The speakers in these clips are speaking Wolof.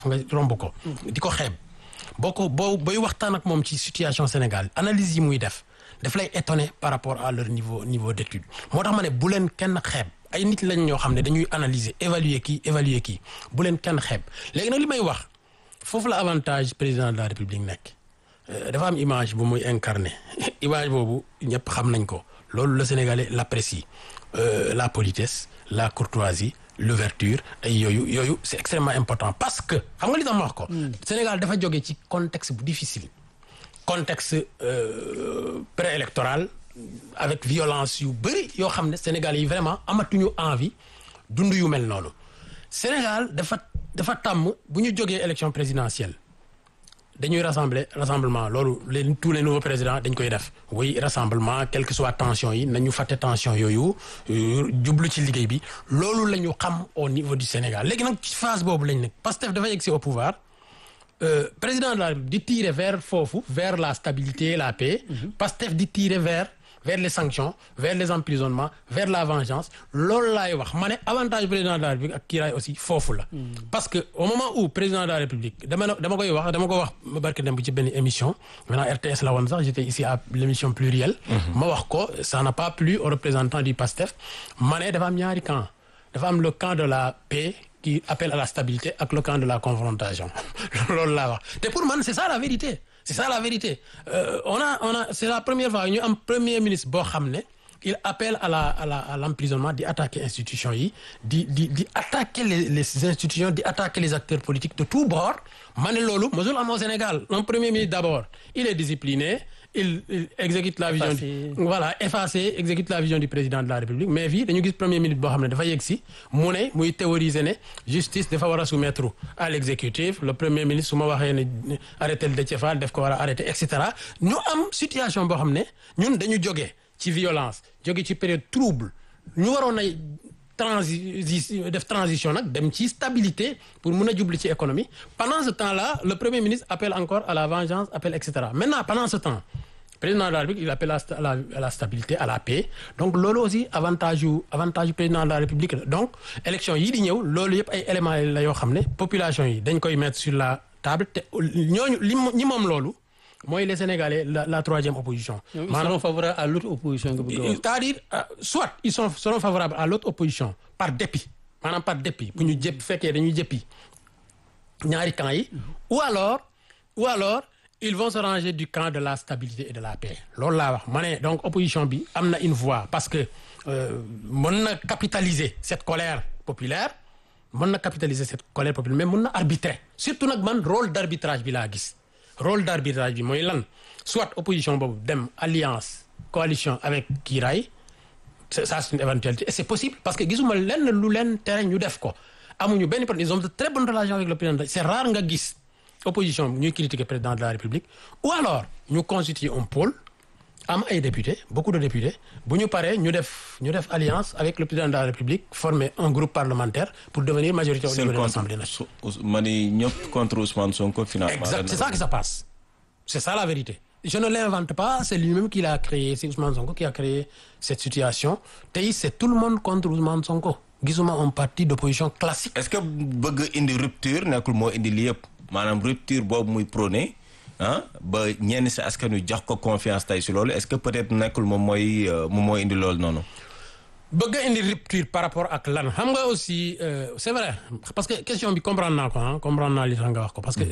nga romb ko. di ko xeeb booy waxtaan ak moom ci situation Sénégal analyse yi muy def daf lay étonner par rapport à leur niveau d'étude moo tax ma ne bu leen kenn xeeb ay nit lañ ñoo xam ne dañuy analyser évaluer kii bu leen kenn xeeb léegi nag li may wax foofu la avantage président de la République nekk dafa am image bu muy incarné image boobu ñëpp xam nañ ko loolu le Sénégalais l'apprécie la politesse la courtoisie l'ouverture ay yooyu c'est extrêmement important parce que xam nga li tax ma wax ko Sénégal dafa jóge ci contexte bu difficile contexte préélectoral avec violence yu bëri yoo xam ne Sénégal yi vraiment amatuñu envie dund yu mel noonu Sénégal dafa tàmm bu ñu jógee élection présidentielle dañuy rassemblement loolu tous les nouveaux présidents dañ koy def oui rassemblement quelle que soit tension yi nañu fàtte tension yooyu jublu ci liggéey bi loolu la ñu xam au niveau du Sénégal léegi nag ci phase boobu lañ nekk Pastef dafa yegg si au pouvoir président de la République di tirer vers la stabilité la paix Pastef di tirer vers les sanctions vers les emprisonnements vers la vengeance loolu laay wax ma ne avantage président de la République ak kiiraay aussi foofu la parce que au moment où président de la République dama ko wax barke dem bu ci benn émission maintenant RTS la woon sax j'étais ici à l'émission plurielle ma wax ko ça n'a pas plu aux représentants du PASTEF ma ne dafa am ñaari camp dafa am le camp de la paix qui appelle à la stabilité ak le camp de la confrontation loolu laa wax te pour man c'est ça la vérité c'est la première fois ñu am premier ministre boo xam ne il appelle à l'emprisonnement di attaquer institutions yi di attaquer les institutions di attaquer les acteurs politiques de tous bords ma ne loolu mosul am au Sénégal un premier ministre d'abord il est discipliné il exécute la vision exécute la vision du président de la République mais fii dañu gis premier ministre boo xam ne dafa yegg si mu ne muy théoriser ne justice dafa war a soumettre à l'exécutif le premier ministre su ma waxee ne arrêté le Déthié Fall daf ko war a arrêté et cetera ñu am situation boo xam ne ñun dañu jógee ci violence jóge ci période trouble ñu waroon a def transition nag dem ci stabilité pour mun a jubli ci économie pendant ce temps-là le premier ministre appelle encore à la vengeance appelle et cetera maintenant pendant ce temps président de la République il appelle à la stabilité à la paix donc loolu aussi avantage yu président de la République la donc élection yii di ñëw loolu yëpp ay éléments la yoo xam ne population yi dañ koy mettre sur la table te ñooñu ñi moom loolu mooy les Sénégalais la troisième opposition. Ils seront favorables à l'autre opposition. C'est-à-dire soit ils seront favorables à l'autre opposition par dépit maanaam par dépit bu ñu fekkee dañuy jëppi ñaari camps yi ou alors ils vont se ranger du camp de la stabilité et de la paix loolu laa wax ma ne donc opposition bi am na une voix parce que mën na capitaliser cette colère populaire mais mën na arbitrer surtout nag man rôle d'arbitrage bi laa gis. rôle d'arbitrage bi mooy lan soit opposition boobu dem alliance coalition avec kiiraay ça c'est une éventualité et c'est possible parce que gisuma lu leen tere ñu def ko amuñu benn problème ils ont de très bonnes relations avec le président c'est rare nga gis opposition ñuy critiquer président de la République ou alors ñu constituer un pôle am ay députés beaucoup de députés bu ñu paree ñu def alliance avec le président de la République former un groupe parlementaire pour devenir majorité au niveau de l'Assemblée nationale. mani ñëpp contre Ousmane Sonko finalement. Exact, c'est ça qui se passe. C'est ça la vérité. Je ne l'invente pas, c'est lui-même qui l'a créé, c'est Ousmane Sonko qui a créé cette situation. Tey c'est tout le monde contre Ousmane Sonko. Gisuma un parti d'opposition classique. Est-ce que bëgg indi rupture nekkul moo indi li yëpp maanaam rupture boobu muy prôné ba ñenn si askan wi jox ko confiance tey si loolu est-ce que peut-être nekkul moom mooy indi loolu noonu. bëgg a indi rupture par rapport ak lan xam nga aussi c'est vrai parce que question bi comprendre naa ko li tax nga wax ko parce que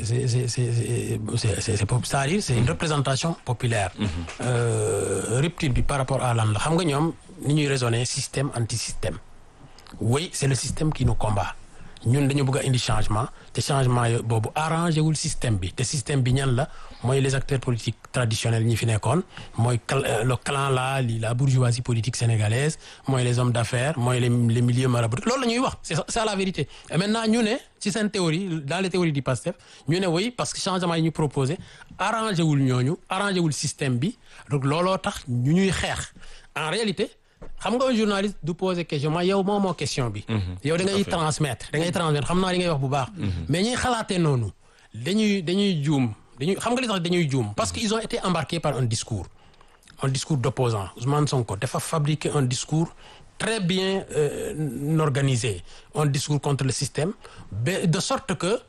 c'est-à-dire c'est une représentation populaire. Rupture bi par rapport à lan la xam nga ñoom ni ñuy raisonner système anti-système oui c'est le système qui nous combat. ñun dañu bëgg a indi changement te changement boobu arrangé wul système bi te système bi ñan la mooy les acteurs politiques traditionnels ñi fi nekkoon mooy le clan la bourgeoisie politique sénégalaise mooy les hommes d'affaires mooy les milieux marabouts loolu la ñuy wax c'est ça la vérité et maintenant ñu ne ci seen théorie dans les théories du PASTEF ñu ne oui parce que changement yi ñu proposé arrangé wul système bi donc looloo tax ñu ñuy xeex en réalité xam nga un journaliste du poser question ma yow moo question bi. yow da ngay transmettre xam naa li ngay wax bu baax. mais ñuy xalaatee noonu dañuy juum xam nga li tax dañuy juum parce que ils ont été embarqués par un discours d'opposant Ousmane Sonko dafa fabriquer un discours très bien organisé un discours contre le système de sorte que